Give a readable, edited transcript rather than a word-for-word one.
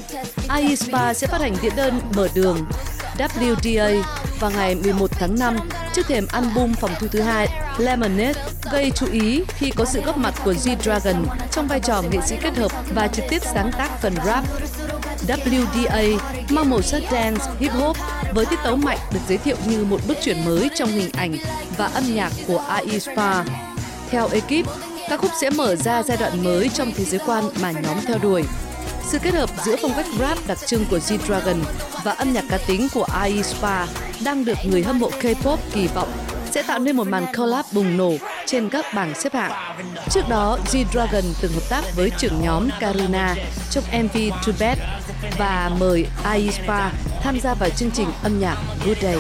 aespa sẽ phát hành đĩa đơn mở đường WDA vào ngày 11 tháng 5 trước thềm album phòng thu thứ hai Lemonade, gây chú ý khi có sự góp mặt của G-Dragon trong vai trò nghệ sĩ kết hợp và trực tiếp sáng tác phần rap. WDA mang màu sắc dance hip hop với tiết tấu mạnh, được giới thiệu như một bước chuyển mới trong hình ảnh và âm nhạc của aespa. Theo ekip, ca khúc sẽ mở ra giai đoạn mới trong thế giới quan mà nhóm theo đuổi. Sự kết hợp giữa phong cách rap đặc trưng của G-Dragon và âm nhạc cá tính của aespa đang được người hâm mộ K-pop kỳ vọng sẽ tạo nên một màn collab bùng nổ trên các bảng xếp hạng. Trước đó, G-Dragon từng hợp tác với trưởng nhóm Karina trong MV Too Bad và mời aespa tham gia vào chương trình âm nhạc Good Day.